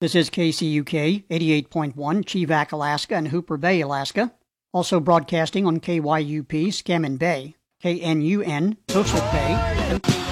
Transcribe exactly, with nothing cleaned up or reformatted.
This is K C U K eighty-eight point one, Chevak, Alaska, and Hooper Bay, Alaska. Also broadcasting on K Y U P, Scammon Bay, K N U N, Toksook Bay, and